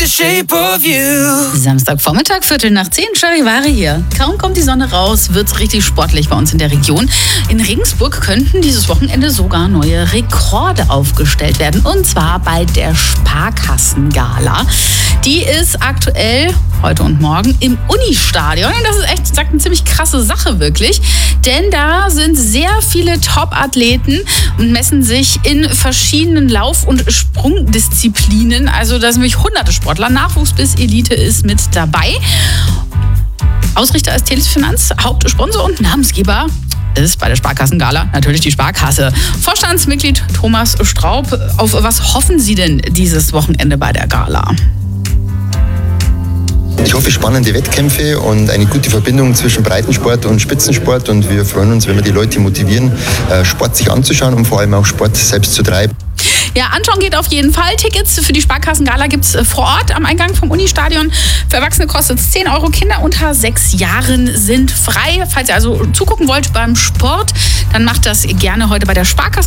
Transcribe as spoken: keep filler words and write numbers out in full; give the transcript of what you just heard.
shape of you. Samstagvormittag, Viertel nach zehn, Charivari hier. Kaum kommt die Sonne raus, wird's richtig sportlich bei uns in der Region. In Regensburg könnten dieses Wochenende sogar neue Rekorde aufgestellt werden. Und zwar bei der Sparkassengala. Die ist aktuell heute und morgen im Unistadion. Und das ist echt, sagt, eine ziemlich krasse Sache wirklich. Denn da sind sehr viele Top-Athleten und messen sich in verschiedenen Lauf- und Sprungdisziplinen. Also da sind wirklich hunderte Sportler. Nachwuchs bis Elite ist mit dabei. Ausrichter ist Telefinanz, Hauptsponsor und Namensgeber ist bei der Sparkassengala natürlich die Sparkasse. Vorstandsmitglied Thomas Straub, auf was hoffen Sie denn dieses Wochenende bei der Gala? Ich hoffe, spannende Wettkämpfe und eine gute Verbindung zwischen Breitensport und Spitzensport. Und wir freuen uns, wenn wir die Leute motivieren, Sport sich anzuschauen und vor allem auch Sport selbst zu treiben. Ja, anschauen geht auf jeden Fall. Tickets für die Sparkassengala gibt es vor Ort am Eingang vom Unistadion. Für Erwachsene kostet es zehn Euro. Kinder unter sechs Jahren sind frei. Falls ihr also zugucken wollt beim Sport, dann macht das gerne heute bei der Sparkasse.